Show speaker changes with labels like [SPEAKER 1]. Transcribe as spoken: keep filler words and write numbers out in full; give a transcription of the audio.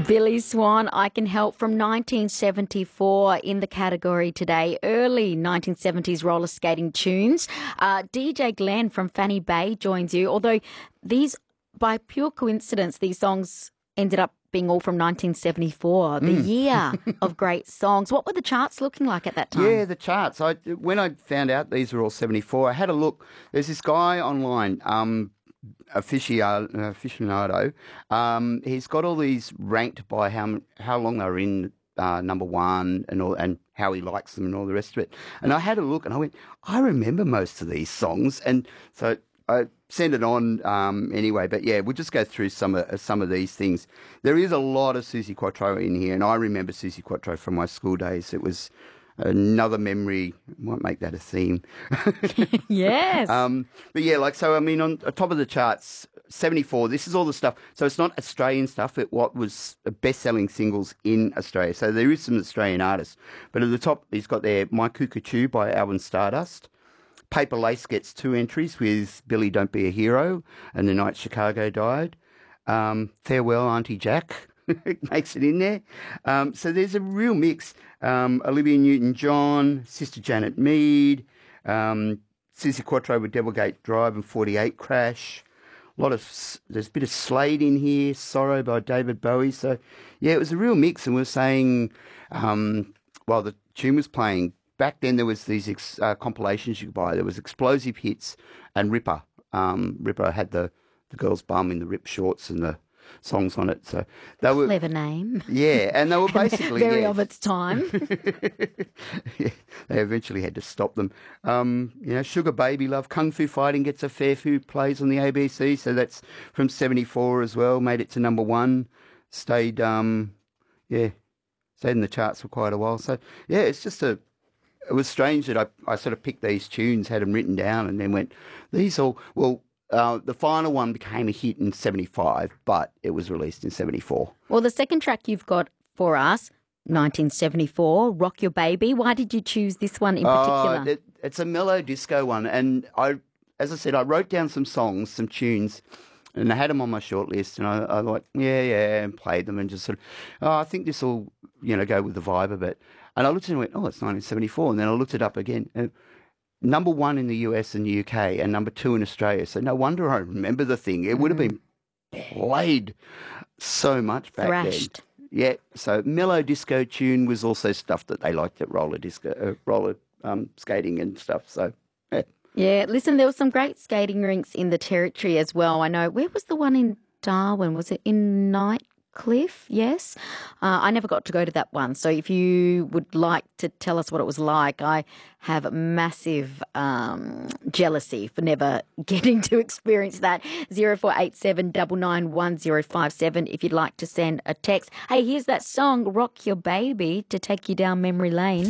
[SPEAKER 1] Billy Swan, I Can Help from nineteen seventy-four in the category today. Early nineteen seventies roller skating tunes. Uh, D J Glenn from Fanny Bay joins you, although these, by pure coincidence, these songs ended up being all from nineteen seventy-four, the
[SPEAKER 2] Mm.
[SPEAKER 1] year of great songs. What were the charts looking like at that time?
[SPEAKER 2] Yeah, the charts. I when I found out these were all seventy-four, I had a look. There's this guy online, um, aficionado. aficionado. Um, he's got all these ranked by how how long they were in uh, number one and all, and how he likes them and all the rest of it. And I had a look and I went, I remember most of these songs, and so I sent it on um, anyway. But yeah, we'll just go through some of some of these things. There is a lot of Suzi Quatro in here, and I remember Suzi Quatro from my school days. It was another memory. Might make that a theme.
[SPEAKER 1] Yes.
[SPEAKER 2] Um, but yeah, like so. I mean, on, on top of the charts, seventy-four. This is all the stuff. So it's not Australian stuff. It what was the best-selling singles in Australia. So there is some Australian artists. But at the top, he's got there "My Cuckoo" by Alvin Stardust. Paper Lace gets two entries with Billy Don't Be a Hero and The Night Chicago Died. Um, Farewell Auntie Jack makes it in there. Um, so there's a real mix. Um, Olivia Newton-John, Sister Janet Mead, um, Suzi Quatro with Devilgate Drive and forty-eight Crash. A lot of, there's a bit of Slade in here, Sorrow by David Bowie. So yeah, it was a real mix. And we were saying, um, while the tune was playing, back then there was these ex, uh, compilations you could buy. There was Explosive Hits and Ripper. Um, Ripper had the, the girl's bum in the ripped shorts and the songs on it. So they were
[SPEAKER 1] Clever name.
[SPEAKER 2] Yeah, and they were basically
[SPEAKER 1] very
[SPEAKER 2] yeah.
[SPEAKER 1] of its time.
[SPEAKER 2] Yeah, they eventually had to stop them. Um, you know, Sugar Baby Love, Kung Fu Fighting gets a fair few plays on the A B C, so that's from seventy-four as well. Made it to number one. Stayed, um, yeah, stayed in the charts for quite a while. So yeah, it's just a. It was strange that I, I sort of picked these tunes, had them written down, and then went, these all, well, uh, the final one became a hit in seventy-five, but it was released in seventy-four.
[SPEAKER 1] Well, the second track you've got for us, nineteen seventy-four, Rock Your Baby. Why did you choose this one in particular?
[SPEAKER 2] Uh, it, it's a mellow disco one, and I, as I said, I wrote down some songs, some tunes, and I had them on my short list, and I, I thought, yeah, yeah, and played them, and just sort of, oh, I think this will, you know, go with the vibe a bit. And I looked at it and went, oh, it's nineteen seventy-four. And then I looked it up again. And number one in the U S and the U K and number two in Australia. So no wonder I remember the thing. It would have been played so much back
[SPEAKER 1] Thrashed.
[SPEAKER 2] then. Yeah. So mellow disco tune was also stuff that they liked at roller disco, uh, roller um, skating and stuff. So, yeah.
[SPEAKER 1] Yeah, listen, there were some great skating rinks in the Territory as well. I know. Where was the one in Darwin? Was it in Night? Cliff, yes. Uh, I never got to go to that one. So if you would like to tell us what it was like, I have massive um, jealousy for never getting to experience that. zero four eight seven nine nine one zero five seven if you'd like to send a text. Hey, here's that song, Rock Your Baby, to take you down memory lane.